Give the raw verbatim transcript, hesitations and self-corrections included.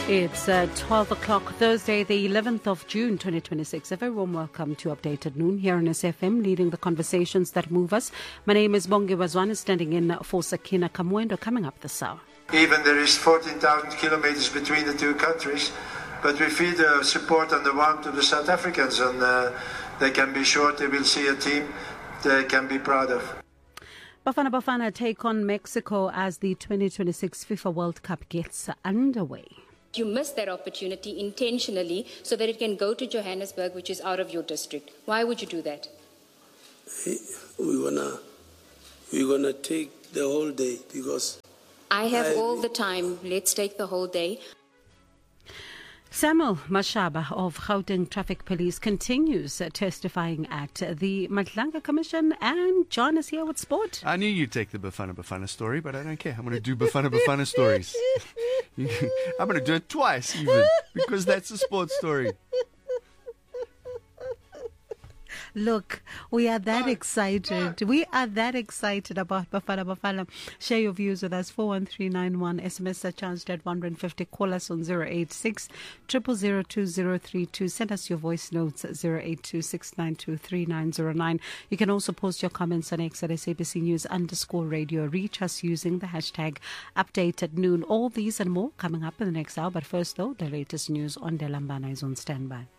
It's uh, twelve o'clock, Thursday, the eleventh of June, twenty twenty-six. A very warm welcome to Update at Noon here on S F M, leading the conversations that move us. My name is Bongi Wazwana, standing in for Sakina Kamwendo, coming up this hour. Even there is fourteen thousand kilometers between the two countries, but we feel the support and the warmth to the South Africans, and uh, they can be sure they will see a team they can be proud of. Bafana Bafana take on Mexico as the twenty twenty-six FIFA World Cup gets underway. You missed that opportunity intentionally so that it can go to Johannesburg, which is out of your district. Why would you do that? We're gonna, we're gonna take the whole day because... I have I, all the time. Let's take the whole day. Samuel Mashaba of Gauteng Traffic Police continues uh, testifying at the Madlanga Commission, and John is here with sport. I knew you'd take the Bafana Bafana story, but I don't care. I'm going to do Bafana Bafana stories. I'm going to do it twice even, because that's a sports story. Look, we are that excited. We are that excited about Bafana Bafana. Share your views with us. four one three nine one. S M S are charged at one hundred fifty. Call us on zero eight six, zero zero zero two zero three two. Send us your voice notes at zero eight two six nine two three nine zero nine. You can also post your comments on X at S A B C News underscore radio. Reach us using the hashtag Update at Noon. All these and more coming up in the next hour. But first, though, the latest news on Delambana is on standby.